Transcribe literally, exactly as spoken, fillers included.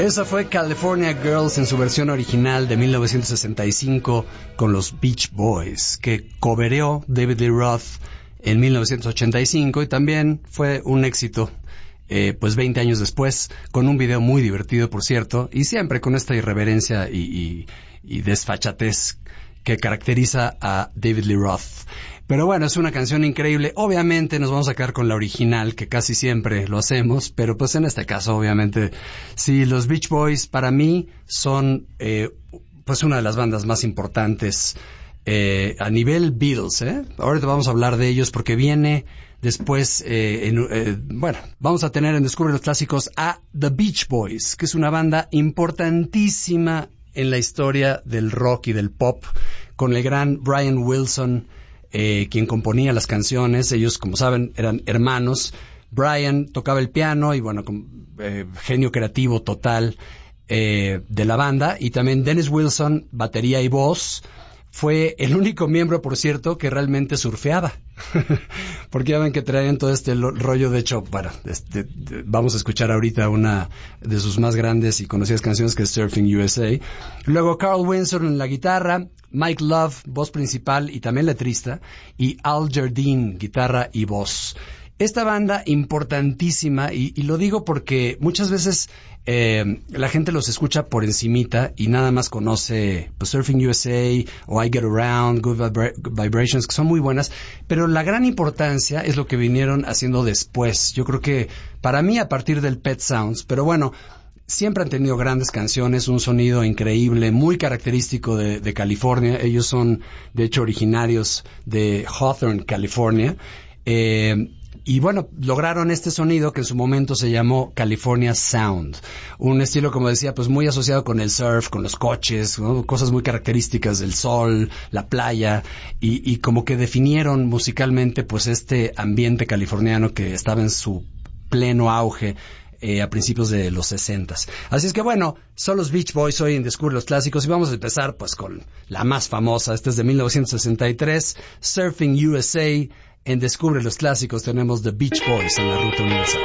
Esa fue California Girls en su versión original de mil novecientos sesenta y cinco con los Beach Boys, que covereó David Lee Roth en mil novecientos ochenta y cinco y también fue un éxito, eh, pues veinte años después, con un video muy divertido, por cierto, y siempre con esta irreverencia y, y, y desfachatez que caracteriza a David Lee Roth. Pero bueno, es una canción increíble. Obviamente nos vamos a quedar con la original, que casi siempre lo hacemos, pero pues en este caso, obviamente, sí, los Beach Boys para mí son eh, pues una de las bandas más importantes eh, a nivel Beatles, ¿eh? Ahorita vamos a hablar de ellos porque viene después, eh, en, eh, bueno, vamos a tener en Descubre los Clásicos a The Beach Boys, que es una banda importantísima en la historia del rock y del pop, con el gran Brian Wilson, Eh, quien componía las canciones. Ellos, como saben, eran hermanos. Brian tocaba el piano y, bueno, con, eh, genio creativo total eh, de la banda. Y también Dennis Wilson, batería y voz. Fue el único miembro, por cierto, que realmente surfeaba. Porque ya ven que traían todo este lo, rollo. De hecho, bueno, este, de, vamos a escuchar ahorita una de sus más grandes y conocidas canciones, que es Surfing U S A. Luego Carl Winsor en la guitarra, Mike Love, voz principal y también letrista, y Al Jardine, guitarra y voz. Esta banda importantísima, y, y lo digo porque muchas veces eh, la gente los escucha por encimita y nada más conoce pues, Surfing U S A o I Get Around, Good Vibra- Vibrations, que son muy buenas, pero la gran importancia es lo que vinieron haciendo después. Yo creo que para mí a partir del Pet Sounds, pero bueno, siempre han tenido grandes canciones, un sonido increíble, muy característico de, de California. Ellos son, de hecho, originarios de Hawthorne, California. Eh, y bueno, lograron este sonido que en su momento se llamó California Sound. Un estilo, como decía, pues muy asociado con el surf, con los coches, ¿no? Cosas muy características del sol, la playa, y, y como que definieron musicalmente pues este ambiente californiano que estaba en su pleno auge Eh, a principios de los sesentas. Así es que bueno, son los Beach Boys hoy en Descubre los Clásicos y vamos a empezar pues con la más famosa. Esta es de mil novecientos sesenta y tres, Surfing U S A. En Descubre los Clásicos tenemos The Beach Boys en la Ruta Universal.